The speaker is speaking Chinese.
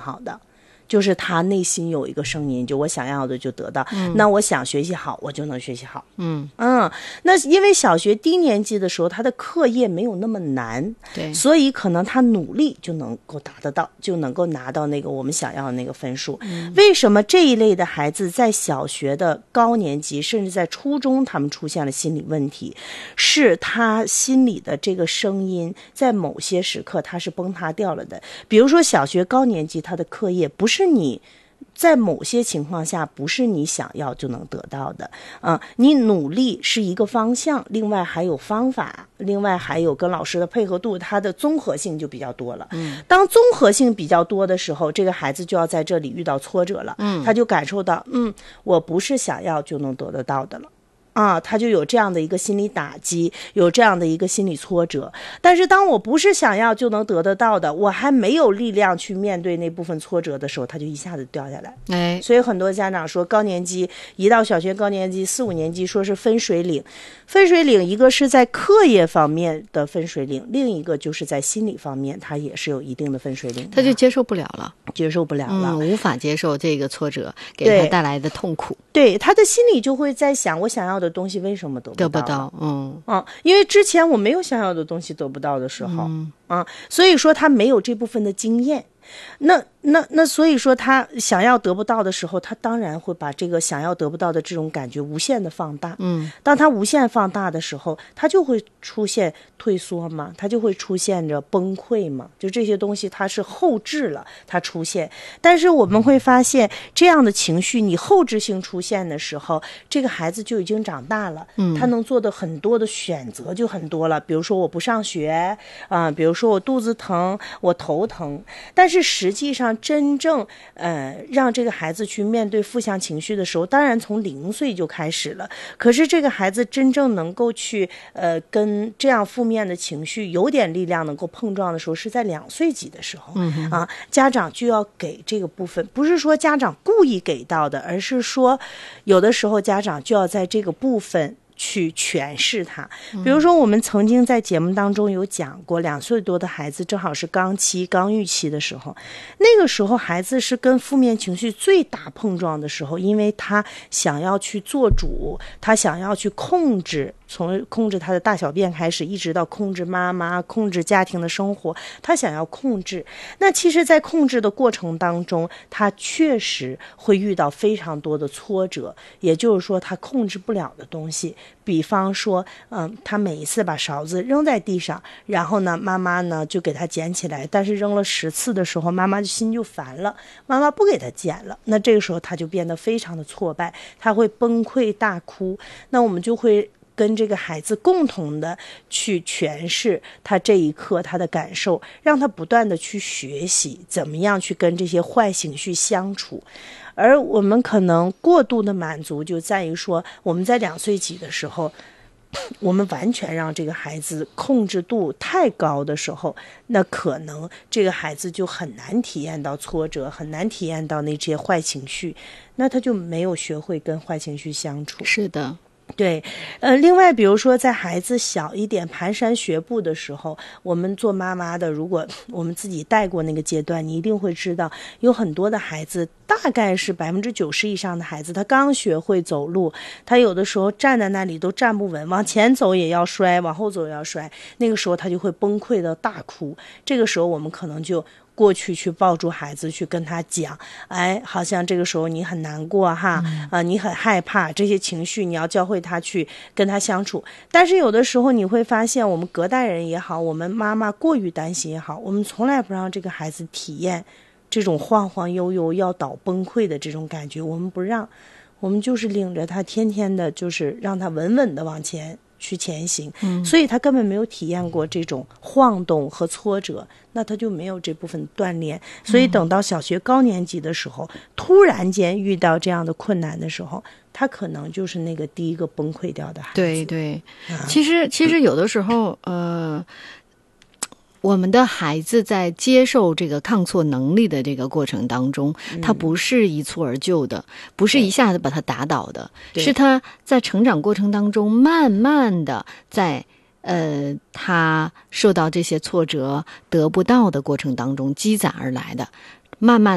好的，就是他内心有一个声音，就我想要的就得到，那我想学习好我就能学习好。那因为小学低年级的时候他的课业没有那么难， 对， 所以可能他努力就能够达得到，就能够拿到那个我们想要的那个分数。为什么这一类的孩子在小学的高年级甚至在初中他们出现了心理问题，是他心里的这个声音在某些时刻他是崩塌掉了的。比如说小学高年级他的课业不是你在某些情况下不是你想要就能得到的，你努力是一个方向，另外还有方法，另外还有跟老师的配合度，它的综合性就比较多了。当综合性比较多的时候，这个孩子就要在这里遇到挫折了，他就感受到，我不是想要就能得得到的了。他就有这样的一个心理打击，有这样的一个心理挫折。但是当我不是想要就能得得到的，我还没有力量去面对那部分挫折的时候，他就一下子掉下来。所以很多家长说高年级一到小学高年级4、5年级说是分水岭，分水岭一个是在课业方面的分水岭，另一个就是在心理方面他也是有一定的分水岭的， 他就接受不了了， 无法接受这个挫折给他带来的痛苦。 对，他的心里就会在想，我想要的东西为什么得不到？因为之前我没有想要的东西得不到的时候，所以说他没有这部分的经验。那所以说他想要得不到的时候，他当然会把这个想要得不到的这种感觉无限的放大。当他无限放大的时候，他就会出现退缩嘛，他就会出现着崩溃嘛，就这些东西它是后置了它出现。但是我们会发现这样的情绪你后置性出现的时候，这个孩子就已经长大了，他能做的很多的选择就很多了。比如说我不上学比如说我肚子疼，我头疼。但是实际上真正让这个孩子去面对负向情绪的时候，当然从0岁就开始了，可是这个孩子真正能够去跟这样负面的情绪有点力量能够碰撞的时候，是在2岁级的时候。家长就要给这个部分，不是说家长故意给到的，而是说有的时候家长就要在这个部分去诠释它。比如说我们曾经在节目当中有讲过，2岁多的孩子正好是刚育期的时候，那个时候孩子是跟负面情绪最大碰撞的时候，因为他想要去做主，他想要去控制，从控制他的大小便开始，一直到控制妈妈，控制家庭的生活，他想要控制。那其实在控制的过程当中，他确实会遇到非常多的挫折，也就是说他控制不了的东西。比方说他每一次把勺子扔在地上，然后呢妈妈呢就给他捡起来，但是扔了10次的时候，妈妈心就烦了，妈妈不给他捡了，那这个时候他就变得非常的挫败，他会崩溃大哭。那我们就会跟这个孩子共同的去诠释他这一刻他的感受，让他不断的去学习怎么样去跟这些坏情绪相处。而我们可能过度的满足就在于说，我们在2岁级的时候，我们完全让这个孩子控制度太高的时候，那可能这个孩子就很难体验到挫折，很难体验到那些坏情绪，那他就没有学会跟坏情绪相处。 是的。 对，另外比如说在孩子小一点蹒跚学步的时候，我们做妈妈的，如果我们自己带过那个阶段，你一定会知道有很多的孩子，大概是90%以上的孩子，他刚学会走路，他有的时候站在那里都站不稳，往前走也要摔，往后走也要摔，那个时候他就会崩溃的大哭。这个时候我们可能就过去抱住孩子，去跟他讲，好像这个时候你很难过哈，你很害怕，这些情绪你要教会他去跟他相处。但是有的时候你会发现，我们隔代人也好，我们妈妈过于担心也好，我们从来不让这个孩子体验这种晃晃悠悠要倒崩溃的这种感觉，我们不让，我们就是领着他天天的就是让他稳稳的往前去前行，所以他根本没有体验过这种晃动和挫折，那他就没有这部分锻炼。所以等到小学高年级的时候，突然间遇到这样的困难的时候，他可能就是那个第一个崩溃掉的孩子。 对对，其实有的时候我们的孩子在接受这个抗挫能力的这个过程当中，他不是一蹴而就的，不是一下子把他打倒的，是他在成长过程当中慢慢的在他受到这些挫折得不到的过程当中积攒而来的，慢慢